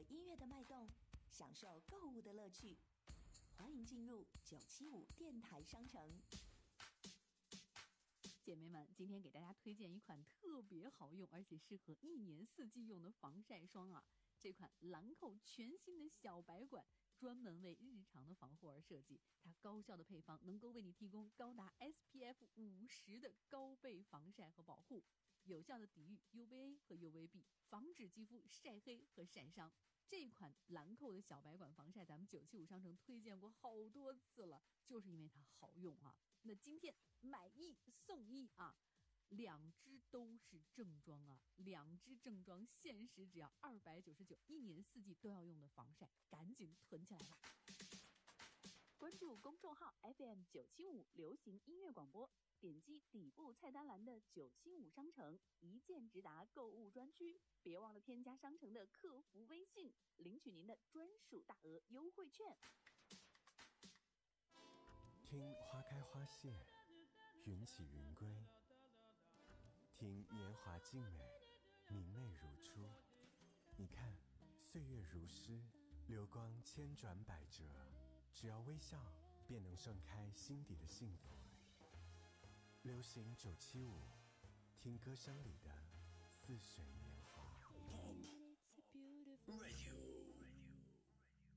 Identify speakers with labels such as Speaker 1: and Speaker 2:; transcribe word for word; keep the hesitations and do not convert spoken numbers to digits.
Speaker 1: 音乐的脉动，享受购物的乐趣。欢迎进入九七五电台商城。
Speaker 2: 姐妹们，今天给大家推荐一款特别好用而且适合一年四季用的防晒霜啊！这款兰蔻全新的小白管专门为日常的防护而设计，它高效的配方能够为你提供高达 S P F 五十的高倍防晒和保护，有效的抵御 U V A 和 U V B， 防止肌肤晒黑和晒伤。这款兰蔻的小白管防晒咱们九七五商城推荐过好多次了，就是因为它好用啊。那今天买一送一啊，两支都是正装啊，两支正装限时只要二百九十九，一年四季都要用的防晒，赶紧囤起来吧！关注公众号 F M 九七五流行音乐广播，点击底部菜单栏的九七五商城，一键直达购物专区。别忘了添加商城的客服微信，领取您的专属大额优惠券。
Speaker 3: 听花开花谢，云起云归，听年华静美，明媚如初。你看，岁月如诗，流光千转百折，只要微笑，便能盛开心底的幸福。流行九七五，听歌声里的似水年。